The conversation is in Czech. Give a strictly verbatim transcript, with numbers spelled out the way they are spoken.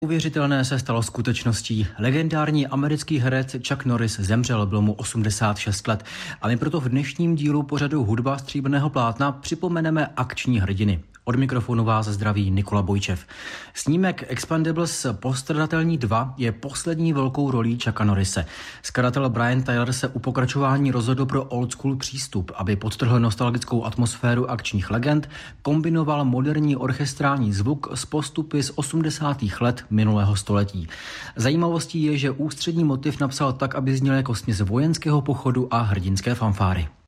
Uvěřitelné se stalo skutečností. Legendární americký herec Chuck Norris zemřel, bylo mu osmdesát šest let. A my proto v dnešním dílu pořadu Hudba stříbrného plátna připomeneme akční hrdiny. Od mikrofonu vás zdraví Nikola Bojčev. Snímek Expendables Postradatelní dva je poslední velkou rolí Chucka Norrise. Skladatel Brian Tyler se u pokračování rozhodl pro old school přístup, aby podtrhl nostalgickou atmosféru akčních legend, kombinoval moderní orchestrální zvuk s postupy z osmdesátých let minulého století. Zajímavostí je, že ústřední motiv napsal tak, aby zněl jako směs vojenského pochodu a hrdinské fanfáry.